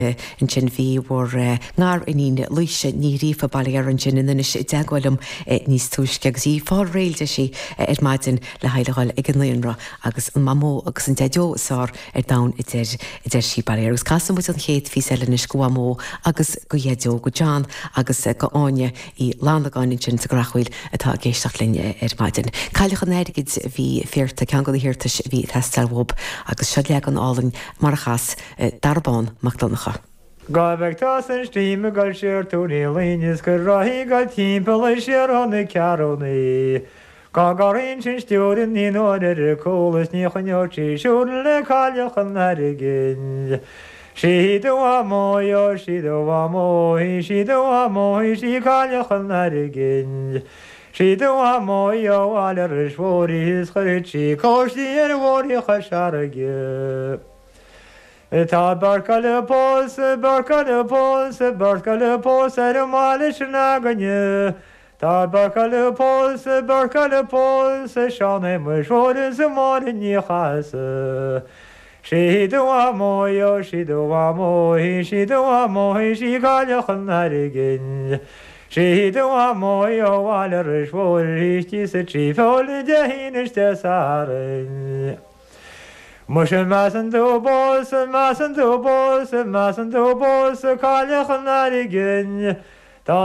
in sin bhí war ngár iní luise ní rifa bailíar an sin in is deagháilm níos túisce agus í fá réilte sí maidin le heileáil ag an nuonra agus an mamó agus an deoá da idir sí bailíar agus casam mu an chéad hí eile is goamó agus go dhéadeo go John agus go áine í lánagáin sin sa grachhfuil atá géisteach linne maidin. Caiilechan éirigid bhí fearta cean go hirtas bhí testalhób agus se le an álainn mar a chas darbán Macdonacha. Gabhagtá san stríime gal sér túí línis go raí gal timppla lei séar anna cearúnaí. Gá garíonn sin stúrin ní áidir cólas ní chuneirtí siúna le cáilechan airigin. Siad amó siad amóí siad amóí sí cáilechan airigin. Siad amó áidir is mhórí chuirtí cóistí ar bhórícha searige. Tá barca le pós ar mála sin aganne. Tá barca le pós seánna muisóda sa mála ní chaasa. Siad amó siad amóí siad amóí sí cáilechan airigin. Siad amó áidir is mhórí sa trífeála de hínis de sárain. Mushin masan do boss, cáilechan airigin.